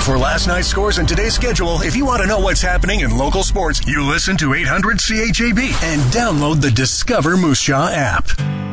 For last night's scores and today's schedule, if you want to know what's happening in local sports, you listen to 800 CHAB and download the Discover Moose Jaw app.